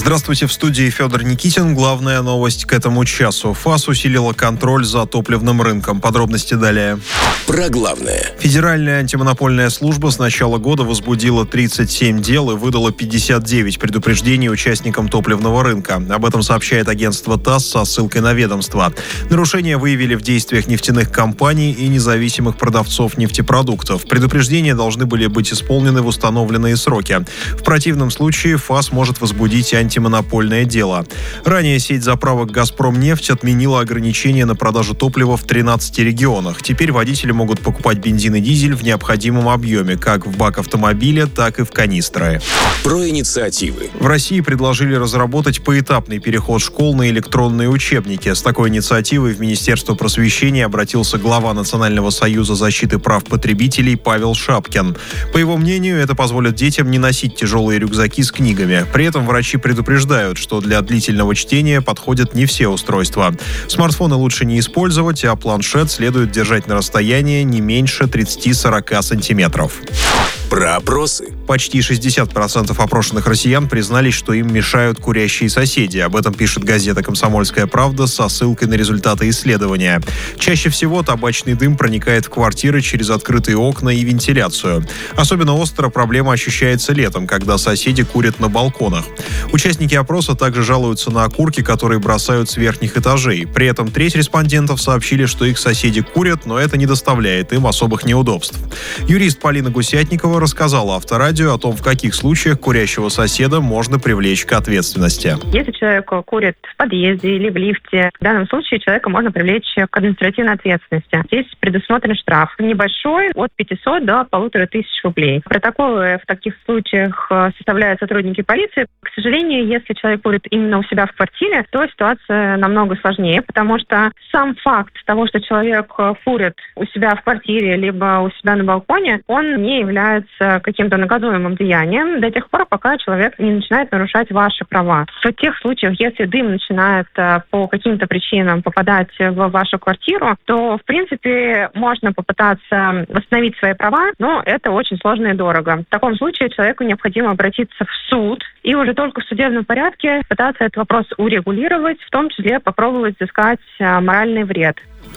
Здравствуйте, в студии Федор Никитин. Главная новость к этому часу. ФАС усилила контроль за топливным рынком. Подробности далее. Про главное. Федеральная антимонопольная служба с начала года возбудила 37 дел и выдала 59 предупреждений участникам топливного рынка. Об этом сообщает агентство ТАСС со ссылкой на ведомство. Нарушения выявили в действиях нефтяных компаний и независимых продавцов нефтепродуктов. Предупреждения должны были быть исполнены в установленные сроки. В противном случае ФАС может возбудить антимонопольное дело. Ранее сеть заправок «Газпромнефть» отменила ограничения на продажу топлива в 13 регионах. Теперь водители могут покупать бензин и дизель в необходимом объеме, как в бак автомобиля, так и в канистры. Про инициативы. В России предложили разработать поэтапный переход школ на электронные учебники. С такой инициативой в Министерство просвещения обратился глава Национального союза защиты прав потребителей Павел Шапкин. По его мнению, это позволит детям не носить тяжелые рюкзаки с книгами. При этом врачи предупреждают, что для длительного чтения подходят не все устройства. Смартфоны лучше не использовать, а планшет следует держать на расстоянии не меньше 30-40 сантиметров. Про опросы. Почти 60% опрошенных россиян признались, что им мешают курящие соседи. Об этом пишет газета «Комсомольская правда» со ссылкой на результаты исследования. Чаще всего табачный дым проникает в квартиры через открытые окна и вентиляцию. Особенно остро проблема ощущается летом, когда соседи курят на балконах. Участники опроса также жалуются на окурки, которые бросают с верхних этажей. При этом треть респондентов сообщили, что их соседи курят, но это не доставляет им особых неудобств. Юрист Полина Гусятникова рассказала Авторадио о том, в каких случаях курящего соседа можно привлечь к ответственности. Если человек курит в подъезде или в лифте, в данном случае человека можно привлечь к административной ответственности. Здесь предусмотрен штраф небольшой, от 500 до 1500 рублей. Протоколы в таких случаях составляют сотрудники полиции. К сожалению, если человек курит именно у себя в квартире, то ситуация намного сложнее, потому что сам факт того, что человек курит у себя в квартире либо у себя на балконе, он не является каким-то наказуемым деянием до тех пор, пока человек не начинает нарушать ваши права. В тех случаях, если дым начинает по каким-то причинам попадать в вашу квартиру, то, в принципе, можно попытаться восстановить свои права, но это очень сложно и дорого. В таком случае человеку необходимо обратиться в суд и уже только в судебном порядке пытаться этот вопрос урегулировать, в том числе попробовать взыскать моральный вред.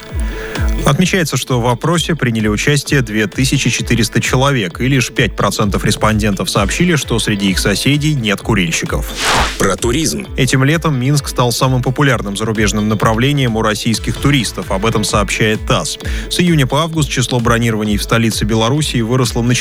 Отмечается, что в опросе приняли участие 2400 человек, и лишь 5% респондентов сообщили, что среди их соседей нет курильщиков. Про туризм. Этим летом Минск стал самым популярным зарубежным направлением у российских туристов. Об этом сообщает ТАСС. С июня по август число бронирований в столице Белоруссии выросло на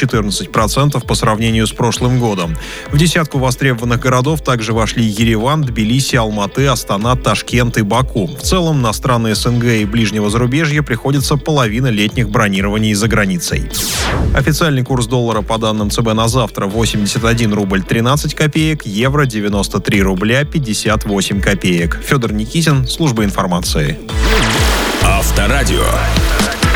14% по сравнению с прошлым годом. В десятку востребованных городов также вошли Ереван, Тбилиси, Алматы, Астана, Ташкент и Баку. В целом на страны СНГ и ближнего зарубежья приходится половина летних бронирований за границей. Официальный курс доллара по данным ЦБ на завтра 81 рубль 13 копеек, евро 93 рубля 58 копеек. Федор Никитин, служба информации. Авторадио.